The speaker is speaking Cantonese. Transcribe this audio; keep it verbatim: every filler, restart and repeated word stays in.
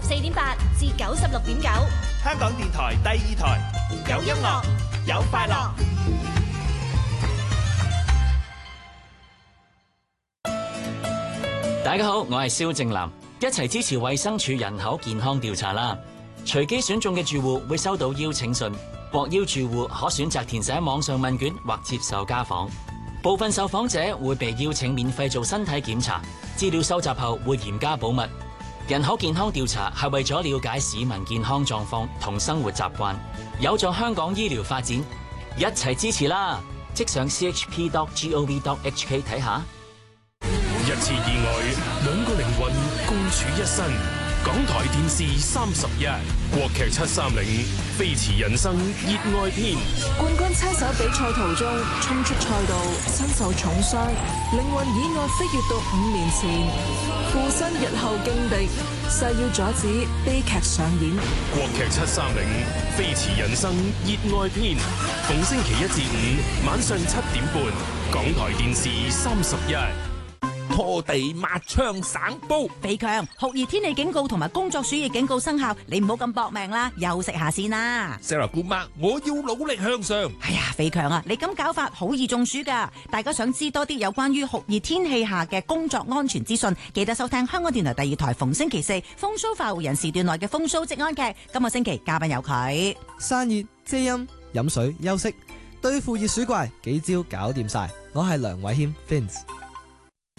四點八至九十六點九， 香港電台第二台，有音樂，有快樂。 大家好，我係蕭正楠，一齊支持衛生署人口健康調查啦！隨機選中嘅住戶會收到邀請信，獲邀住戶可選擇填寫網上問卷或接受家訪。部分受訪者會被邀請免費做身體檢查，資料收集後會嚴加保密。人口健康調查係為咗了解市民健康狀況同生活習慣，有助香港醫療發展，一齊支持啦！即上 c h p dot gov dot h k 睇下。 一次意外，兩個靈魂共處一身。港台電視三十一，國劇七三零，飛馳人生熱愛篇。 冠軍車手比賽途中衝出賽道，身受重傷，靈魂意外飛越到五年前，附身日後勁敵，誓要阻止悲劇上演。 國劇七三零，飛馳人生熱愛篇，逢星期一至五晚上七點半，港台電視三十一。 拖地抹窗省煲。 肥強，酷熱天氣警告同埋工作暑熱警告生效，你唔好咁搏命啦，休息下先啦。 Sarah 姑媽，我要努力向上。 哎呀，肥強啊，你咁搞法好易中暑噶。大家想知多啲有關於酷熱天氣下嘅工作安全資訊，記得收聽香港電台第二台逢星期四風騷快活人時段內嘅風騷職安劇。今個星期嘉賓有佢。 散熱遮陰飲水休息，對付熱暑怪幾招搞掂晒。我係梁偉謙 Vince。